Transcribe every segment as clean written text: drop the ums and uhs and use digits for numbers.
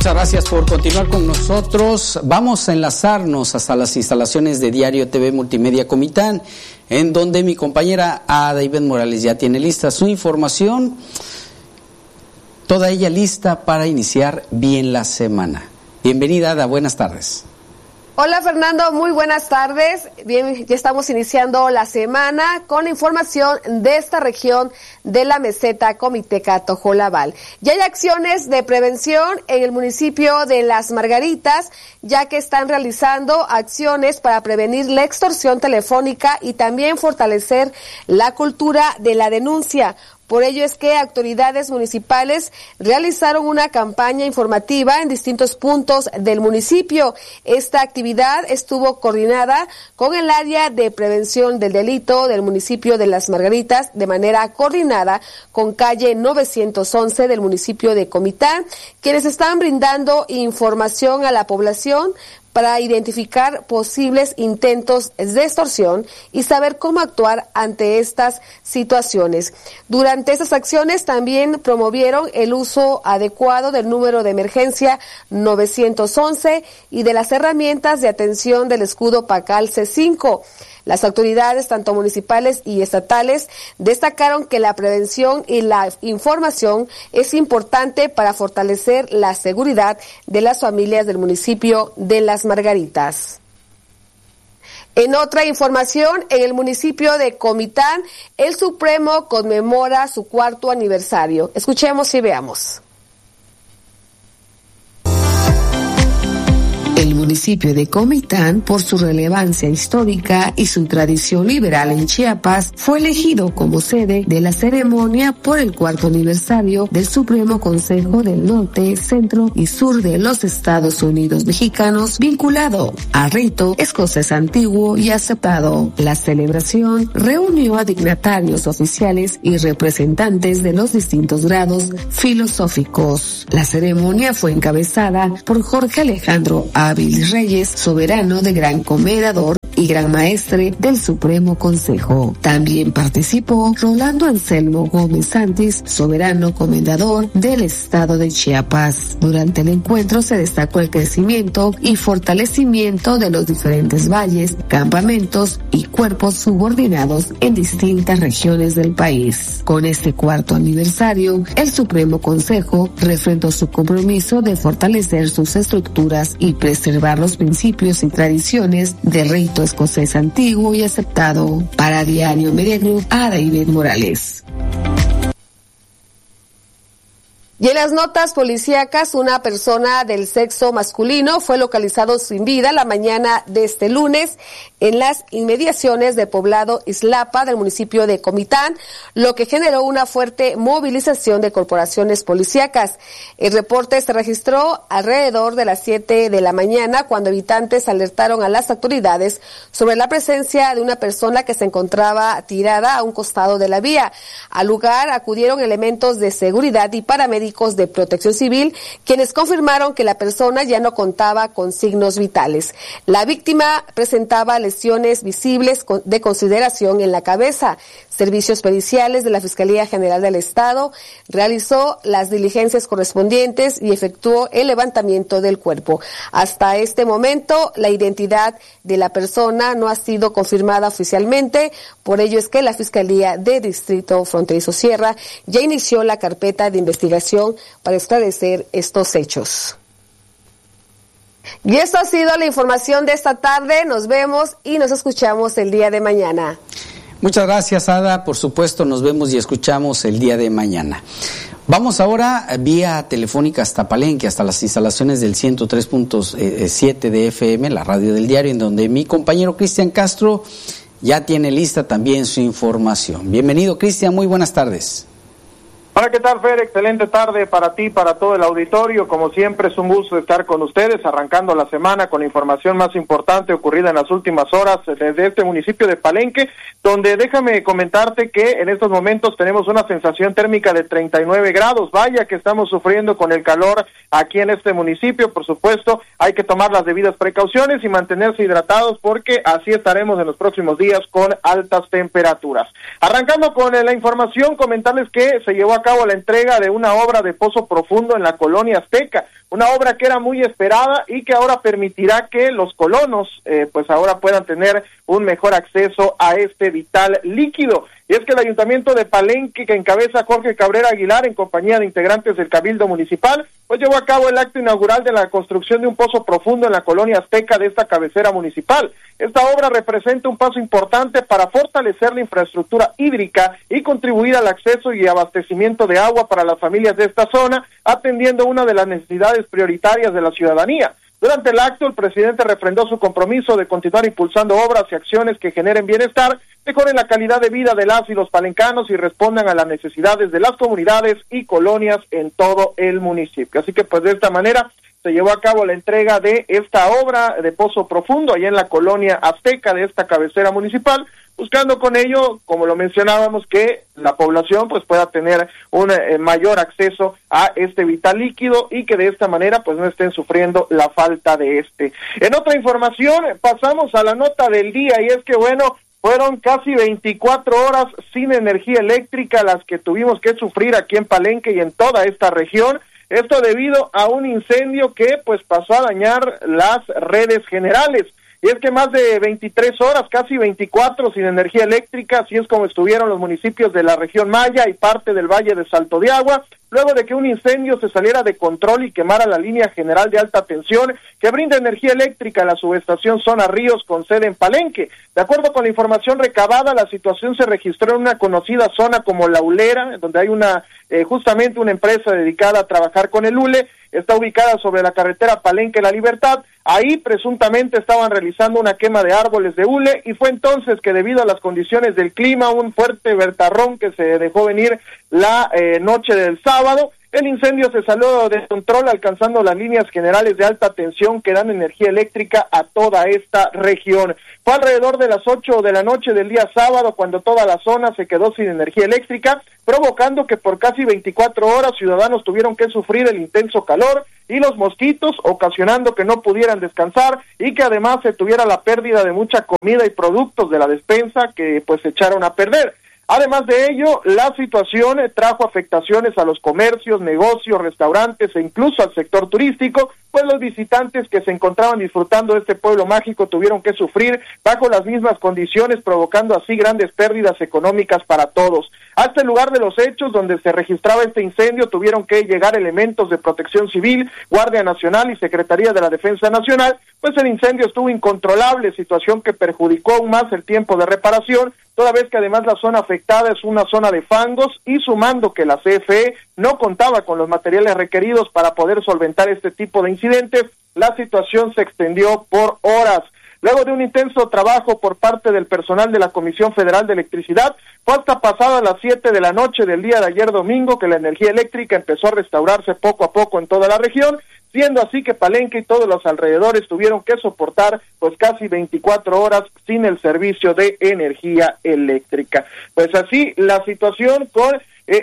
Muchas gracias por continuar con nosotros. Vamos a enlazarnos hasta las instalaciones de Diario TV Multimedia Comitán, en donde mi compañera Ada Ivette Morales ya tiene lista su información, toda ella lista para iniciar bien la semana. Bienvenida, Ada, buenas tardes. Hola Fernando, muy buenas tardes. Bien, ya estamos iniciando la semana con información de esta región de la meseta comiteca Tojolabal. Ya hay acciones de prevención en el municipio de Las Margaritas, ya que están realizando acciones para prevenir la extorsión telefónica y también fortalecer la cultura de la denuncia. Por ello es que autoridades municipales realizaron una campaña informativa en distintos puntos del municipio. Esta actividad estuvo coordinada con el área de prevención del delito del municipio de Las Margaritas, de manera coordinada con calle 911 del municipio de Comitán, quienes están brindando información a la población para identificar posibles intentos de extorsión y saber cómo actuar ante estas situaciones. Durante estas acciones también promovieron el uso adecuado del número de emergencia 911 y de las herramientas de atención del escudo PACAL C5. Las autoridades, tanto municipales y estatales, destacaron que la prevención y la información es importante para fortalecer la seguridad de las familias del municipio de Las Margaritas. En otra información, en el municipio de Comitán, el Supremo conmemora su 4º aniversario. Escuchemos y veamos. El municipio de Comitán, por su relevancia histórica y su tradición liberal en Chiapas, fue elegido como sede de la ceremonia por el 4º aniversario del Supremo Consejo del Norte, Centro y Sur de los Estados Unidos Mexicanos, vinculado al rito escocés antiguo y aceptado. La celebración reunió a dignatarios oficiales y representantes de los distintos grados filosóficos. La ceremonia fue encabezada por Jorge Alejandro Ávila Reyes, soberano de Gran Comendador y Gran Maestre del Supremo Consejo. También participó Rolando Anselmo Gómez Santis, soberano comendador del estado de Chiapas. Durante el encuentro se destacó el crecimiento y fortalecimiento de los diferentes valles, campamentos y cuerpos subordinados en distintas regiones del país. Con este 4º aniversario, el Supremo Consejo refrendó su compromiso de fortalecer sus estructuras y preservar los principios y tradiciones del rito escocés antiguo y aceptado. Para Diario Media Group, Ada Ivette Morales. Y en las notas policíacas, una persona del sexo masculino fue localizado sin vida la mañana de este lunes en las inmediaciones del poblado Islapa del municipio de Comitán, lo que generó una fuerte movilización de corporaciones policíacas. El reporte se registró alrededor de las 7 de la mañana cuando habitantes alertaron a las autoridades sobre la presencia de una persona que se encontraba tirada a un costado de la vía. Al lugar acudieron elementos de seguridad y paramédicos de Protección Civil, quienes confirmaron que la persona ya no contaba con signos vitales. La víctima presentaba lesiones visibles de consideración en la cabeza. Servicios periciales de la Fiscalía General del Estado realizó las diligencias correspondientes y efectuó el levantamiento del cuerpo. Hasta este momento, la identidad de la persona no ha sido confirmada oficialmente, por ello es que la Fiscalía de Distrito Fronterizo Sierra ya inició la carpeta de investigación para esclarecer estos hechos. Y esto ha sido la información de esta tarde. Nos vemos y nos escuchamos el día de mañana. Muchas gracias, Ada. Por supuesto, nos vemos y escuchamos el día de mañana. Vamos ahora vía telefónica hasta Palenque, hasta las instalaciones del 103.7 de FM, la radio del diario, en donde mi compañero Cristian Castro ya tiene lista también su información. Bienvenido, Cristian, muy buenas tardes. Hola, ¿qué tal, Fer? Excelente tarde para ti, para todo el auditorio. Como siempre, es un gusto estar con ustedes, arrancando la semana con la información más importante ocurrida en las últimas horas desde este municipio de Palenque, donde déjame comentarte que en estos momentos tenemos una sensación térmica de 39 grados. Vaya que estamos sufriendo con el calor aquí en este municipio. Por supuesto, hay que tomar las debidas precauciones y mantenerse hidratados, porque así estaremos en los próximos días con altas temperaturas. Arrancando con la información, comentarles que se llevó a a cabo la entrega de una obra de pozo profundo en la colonia Azteca, una obra que era muy esperada y que ahora permitirá que los colonos pues ahora puedan tener un mejor acceso a este vital líquido. Y es que el Ayuntamiento de Palenque, que encabeza Jorge Cabrera Aguilar en compañía de integrantes del Cabildo Municipal, pues llevó a cabo el acto inaugural de la construcción de un pozo profundo en la colonia Azteca de esta cabecera municipal. Esta obra representa un paso importante para fortalecer la infraestructura hídrica y contribuir al acceso y abastecimiento de agua para las familias de esta zona, atendiendo una de las necesidades prioritarias de la ciudadanía. Durante el acto, el presidente refrendó su compromiso de continuar impulsando obras y acciones que generen bienestar, mejoren la calidad de vida de las y los palencanos y respondan a las necesidades de las comunidades y colonias en todo el municipio. Así que pues de esta manera se llevó a cabo la entrega de esta obra de pozo profundo allá en la colonia Azteca de esta cabecera municipal, buscando con ello, como lo mencionábamos, que la población pues pueda tener un mayor acceso a este vital líquido y que de esta manera pues no estén sufriendo la falta de este. En otra información, pasamos a la nota del día y es que bueno, fueron casi 24 horas sin energía eléctrica las que tuvimos que sufrir aquí en Palenque y en toda esta región. Esto debido a un incendio que pues pasó a dañar las redes generales. Y es que más de 23 horas, casi 24 sin energía eléctrica, así es como estuvieron los municipios de la región Maya y parte del Valle de Salto de Agua, luego de que un incendio se saliera de control y quemara la línea general de alta tensión que brinda energía eléctrica a la subestación Zona Ríos con sede en Palenque. De acuerdo con la información recabada, la situación se registró en una conocida zona como La Hulera, donde hay justamente una empresa dedicada a trabajar con el hule. Está ubicada sobre la carretera Palenque-La Libertad. Ahí presuntamente estaban realizando una quema de árboles de hule y fue entonces que debido a las condiciones del clima, un fuerte ventarrón que se dejó venir la noche del sábado, el incendio se salió de control alcanzando las líneas generales de alta tensión que dan energía eléctrica a toda esta región. Fue alrededor de las 8 de la noche del día sábado cuando toda la zona se quedó sin energía eléctrica, provocando que por casi 24 horas ciudadanos tuvieron que sufrir el intenso calor y los mosquitos, ocasionando que no pudieran descansar y que además se tuviera la pérdida de mucha comida y productos de la despensa que pues se echaron a perder. Además de ello, la situación trajo afectaciones a los comercios, negocios, restaurantes e incluso al sector turístico, pues los visitantes que se encontraban disfrutando de este pueblo mágico tuvieron que sufrir bajo las mismas condiciones, provocando así grandes pérdidas económicas para todos. Hasta el lugar de los hechos donde se registraba este incendio tuvieron que llegar elementos de Protección Civil, Guardia Nacional y Secretaría de la Defensa Nacional, pues el incendio estuvo incontrolable, situación que perjudicó aún más el tiempo de reparación, toda vez que además la zona afectada es una zona de fangos y sumando que la CFE no contaba con los materiales requeridos para poder solventar este tipo de incidentes, la situación se extendió por horas. Luego de un intenso trabajo por parte del personal de la Comisión Federal de Electricidad, fue hasta pasadas las 7 de la noche del día de ayer domingo que la energía eléctrica empezó a restaurarse poco a poco en toda la región, siendo así que Palenque y todos los alrededores tuvieron que soportar pues casi 24 horas sin el servicio de energía eléctrica. Pues así la situación con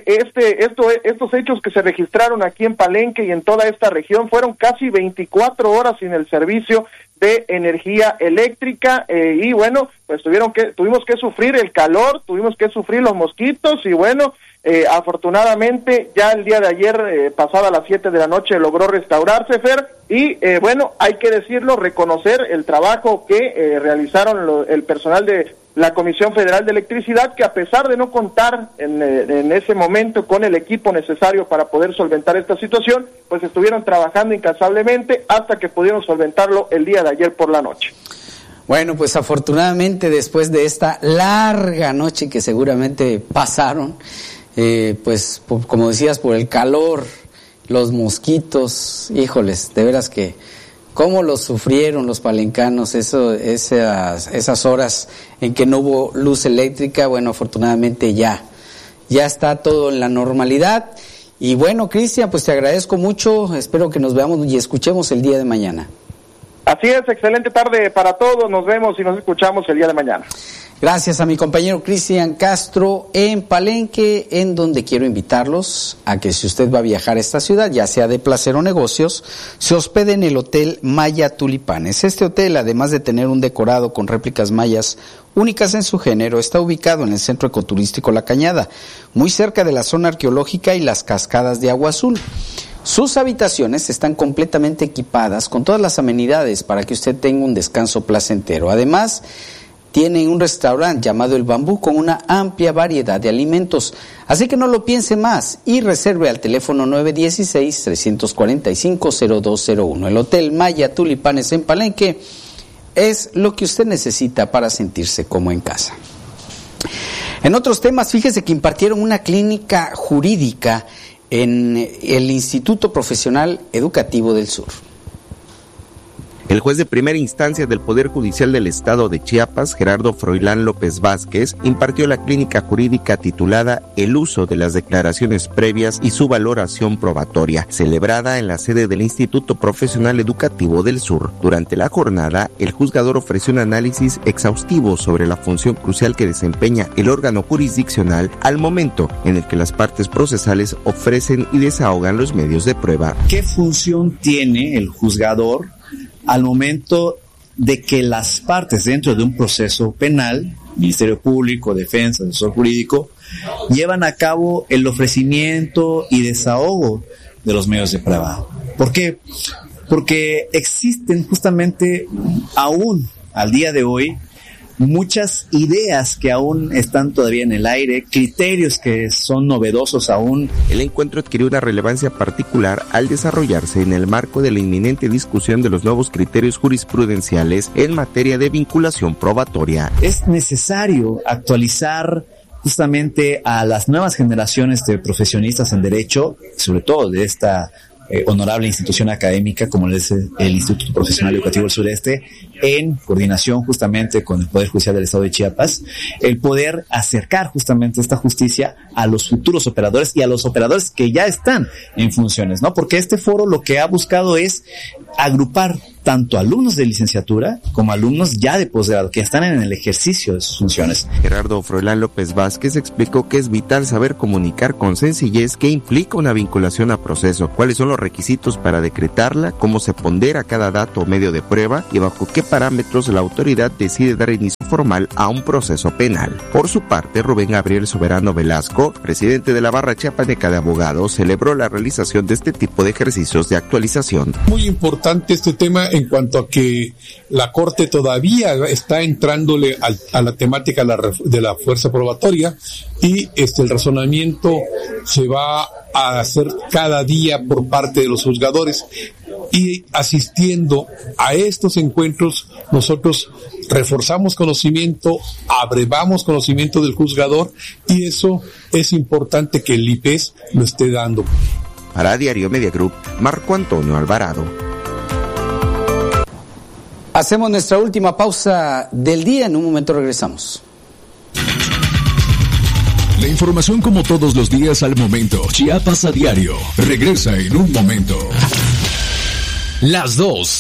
estos hechos que se registraron aquí en Palenque y en toda esta región fueron casi 24 horas sin el servicio de energía eléctrica y bueno, pues tuvimos que sufrir el calor, tuvimos que sufrir los mosquitos y bueno, afortunadamente ya el día de ayer, pasada las 7 de la noche, logró restaurarse, Fer, y bueno, hay que decirlo, reconocer el trabajo que realizaron el personal de la Comisión Federal de Electricidad, que a pesar de no contar en ese momento con el equipo necesario para poder solventar esta situación, pues estuvieron trabajando incansablemente hasta que pudieron solventarlo el día de ayer por la noche. Bueno, pues afortunadamente después de esta larga noche que seguramente pasaron, pues como decías, por el calor, los mosquitos, híjoles, de veras que cómo los sufrieron los palencanos esas horas en que no hubo luz eléctrica. Bueno, afortunadamente ya está todo en la normalidad. Y bueno, Cristian, pues te agradezco mucho, espero que nos veamos y escuchemos el día de mañana. Así es, excelente tarde para todos, nos vemos y nos escuchamos el día de mañana. Gracias a mi compañero Cristian Castro en Palenque, en donde quiero invitarlos a que si usted va a viajar a esta ciudad, ya sea de placer o negocios, se hospede en el Hotel Maya Tulipanes. Este hotel, además de tener un decorado con réplicas mayas únicas en su género, está ubicado en el centro ecoturístico La Cañada, muy cerca de la zona arqueológica y las cascadas de agua azul. Sus habitaciones están completamente equipadas con todas las amenidades para que usted tenga un descanso placentero. Además, tiene un restaurante llamado El Bambú con una amplia variedad de alimentos. Así que no lo piense más y reserve al teléfono 916-345-0201. El Hotel Maya Tulipanes en Palenque es lo que usted necesita para sentirse como en casa. En otros temas, fíjese que impartieron una clínica jurídica en el Instituto Profesional Educativo del Sur. El juez de primera instancia del Poder Judicial del Estado de Chiapas, Gerardo Froilán López Vázquez, impartió la clínica jurídica titulada El uso de las declaraciones previas y su valoración probatoria, celebrada en la sede del Instituto Profesional Educativo del Sur. Durante la jornada, el juzgador ofreció un análisis exhaustivo sobre la función crucial que desempeña el órgano jurisdiccional al momento en el que las partes procesales ofrecen y desahogan los medios de prueba. ¿Qué función tiene el juzgador al momento de que las partes dentro de un proceso penal, Ministerio Público, Defensa, Asesor Jurídico, llevan a cabo el ofrecimiento y desahogo de los medios de prueba? ¿Por qué? Porque existen justamente aún al día de hoy muchas ideas que aún están todavía en el aire, criterios que son novedosos aún. El encuentro adquirió una relevancia particular al desarrollarse en el marco de la inminente discusión de los nuevos criterios jurisprudenciales en materia de vinculación probatoria. Es necesario actualizar justamente a las nuevas generaciones de profesionistas en derecho, sobre todo de esta honorable institución académica como es el Instituto Profesional Educativo del Sureste, en coordinación justamente con el Poder Judicial del Estado de Chiapas, el poder acercar justamente esta justicia a los futuros operadores y a los operadores que ya están en funciones, ¿no? Porque este foro lo que ha buscado es agrupar tanto alumnos de licenciatura como alumnos ya de posgrado que están en el ejercicio de sus funciones. Gerardo Froilán López Vázquez explicó que es vital saber comunicar con sencillez qué implica una vinculación a proceso, cuáles son los requisitos para decretarla, cómo se pondera cada dato o medio de prueba y bajo qué parámetros la autoridad decide dar inicio formal a un proceso penal. Por su parte, Rubén Gabriel Soberano Velasco, presidente de la Barra Chiapaneca de Abogados, celebró la realización de este tipo de ejercicios de actualización. Muy importante este tema en cuanto a que la Corte todavía está entrándole a la temática de la fuerza probatoria y el razonamiento se va a hacer cada día por parte de los juzgadores, y asistiendo a estos encuentros nosotros reforzamos conocimiento, abrevamos conocimiento del juzgador, y eso es importante que el IPES lo esté dando. Para Diario Media Group, Marco Antonio Alvarado. Hacemos nuestra última pausa del día, en un momento regresamos. La información como todos los días al momento. Chiapas a diario. Regresa en un momento. Las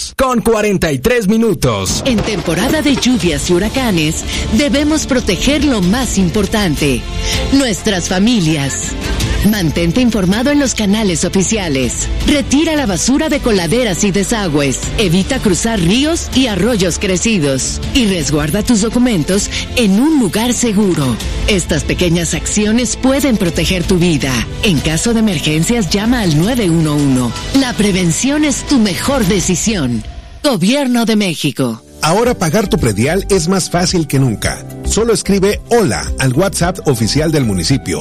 2:43. En temporada de lluvias y huracanes, debemos proteger lo más importante, nuestras familias. Mantente informado en los canales oficiales. Retira la basura de coladeras y desagües. Evita cruzar ríos y arroyos crecidos. Y resguarda tus documentos en un lugar seguro. Estas pequeñas acciones pueden proteger tu vida. En caso de emergencias, llama al 911. La prevención es tu mejor decisión. Gobierno de México. Ahora pagar tu predial es más fácil que nunca. Solo escribe hola al WhatsApp oficial del municipio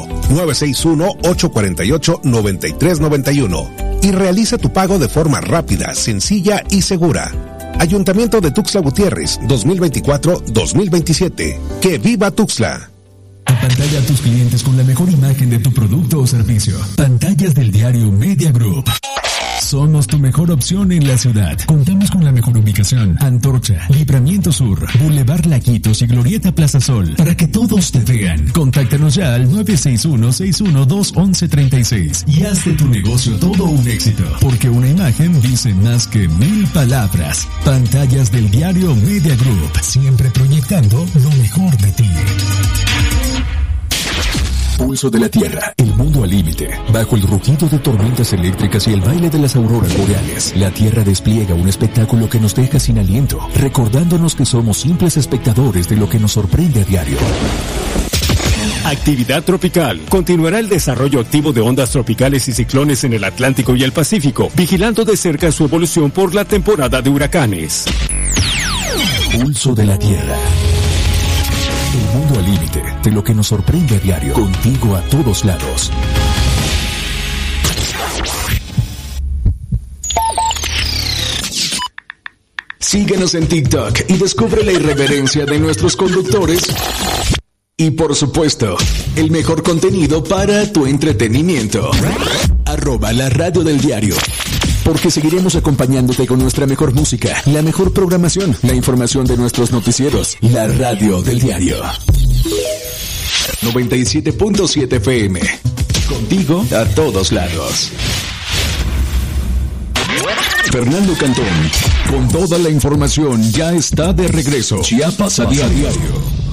961-848-9391 y realiza tu pago de forma rápida, sencilla y segura. Ayuntamiento de Tuxtla Gutiérrez 2024-2027. ¡Que viva Tuxtla! Apantalla a tus clientes con la mejor imagen de tu producto o servicio. Pantallas del diario Media Group. Somos tu mejor opción en la ciudad. Contamos con la mejor ubicación: Antorcha, Libramiento Sur, Boulevard Laquitos y Glorieta Plaza Sol, para que todos te vean. Contáctanos ya al 961-612-1136 y haz de tu negocio todo un éxito, porque una imagen dice más que 1000 palabras. Pantallas del diario Media Group, siempre proyectando lo mejor de ti. Pulso de la Tierra, el mundo al límite. Bajo el rugido de tormentas eléctricas y el baile de las auroras boreales, la Tierra despliega un espectáculo que nos deja sin aliento, recordándonos que somos simples espectadores de lo que nos sorprende a diario. Actividad tropical. Continuará el desarrollo activo de ondas tropicales y ciclones en el Atlántico y el Pacífico, vigilando de cerca su evolución por la temporada de huracanes. Pulso de la Tierra. El mundo al límite de lo que nos sorprende a diario. Contigo a todos lados. Síguenos en TikTok y descubre la irreverencia de nuestros conductores. Y por supuesto, el mejor contenido para tu entretenimiento. @la radio del diario. Porque seguiremos acompañándote con nuestra mejor música, la mejor programación, la información de nuestros noticieros, la radio del diario. 97.7 FM. Contigo a todos lados. Fernando Cantón, con toda la información, ya está de regreso. Chiapas a diario.